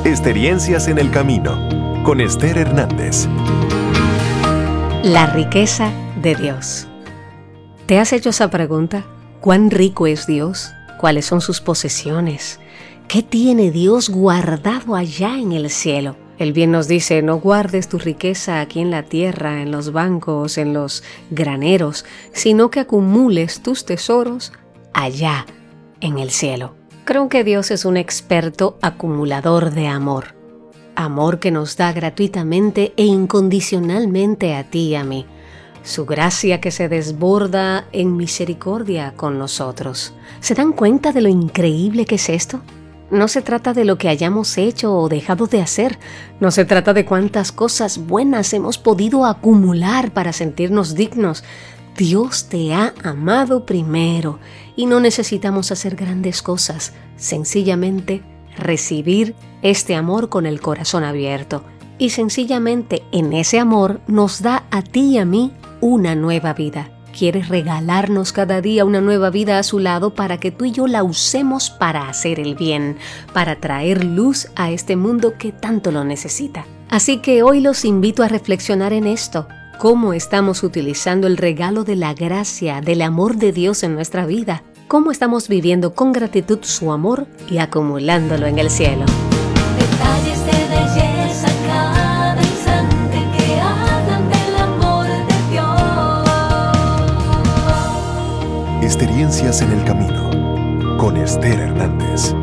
Experiencias en el Camino, con Esther Hernández. La riqueza de Dios. ¿Te has hecho esa pregunta? ¿Cuán rico es Dios? ¿Cuáles son sus posesiones? ¿Qué tiene Dios guardado allá en el cielo? El bien nos dice, no guardes tu riqueza aquí en la tierra, en los bancos, en los graneros, sino que acumules tus tesoros allá en el cielo. Creo que Dios es un experto acumulador de amor. Amor que nos da gratuitamente e incondicionalmente a ti y a mí. Su gracia que se desborda en misericordia con nosotros. ¿Se dan cuenta de lo increíble que es esto? No se trata de lo que hayamos hecho o dejado de hacer. No se trata de cuántas cosas buenas hemos podido acumular para sentirnos dignos. Dios te ha amado primero y no necesitamos hacer grandes cosas. Sencillamente recibir este amor con el corazón abierto. Y sencillamente en ese amor nos da a ti y a mí una nueva vida. Quiere regalarnos cada día una nueva vida a su lado para que tú y yo la usemos para hacer el bien, para traer luz a este mundo que tanto lo necesita. Así que hoy los invito a reflexionar en esto. ¿Cómo estamos utilizando el regalo de la gracia, del amor de Dios en nuestra vida? ¿Cómo estamos viviendo con gratitud su amor y acumulándolo en el cielo? Detalles de belleza cada instante que hablan del amor de Dios. Experiencias en el Camino, con Esther Hernández.